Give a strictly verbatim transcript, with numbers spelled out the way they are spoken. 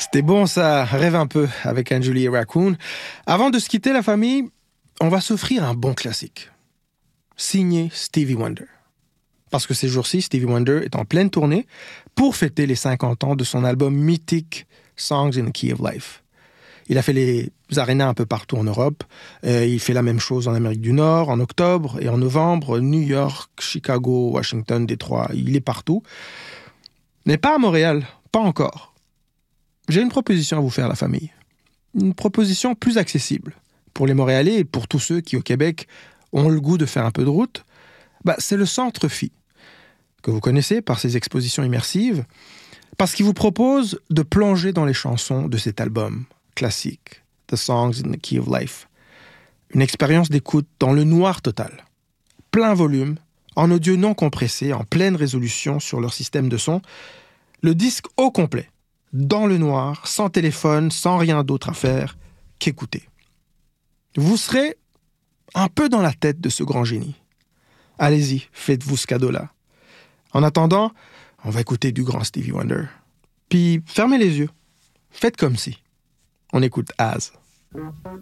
C'était bon ça, rêve un peu avec Anjuli et Raccoon. Avant de se quitter la famille, on va s'offrir un bon classique. Signé Stevie Wonder. Parce que ces jours-ci, Stevie Wonder est en pleine tournée pour fêter les cinquante ans de son album mythique Songs in the Key of Life. Il a fait les arénas un peu partout en Europe. Euh, il fait la même chose en Amérique du Nord, en octobre et en novembre, New York, Chicago, Washington, Détroit. Il est partout. Mais pas à Montréal, pas encore. J'ai une proposition à vous faire, la famille. Une proposition plus accessible pour les Montréalais et pour tous ceux qui, au Québec, ont le goût de faire un peu de route. Bah, c'est le Centre Phi, que vous connaissez par ses expositions immersives, parce qu'il vous propose de plonger dans les chansons de cet album classique, The Songs in the Key of Life. Une expérience d'écoute dans le noir total. Plein volume, en audio non compressé, en pleine résolution sur leur système de son. Le disque au complet, dans le noir, sans téléphone, sans rien d'autre à faire qu'écouter. Vous serez un peu dans la tête de ce grand génie. Allez-y, faites-vous ce cadeau-là. En attendant, on va écouter du grand Stevie Wonder. Puis fermez les yeux. Faites comme si. On écoute Az.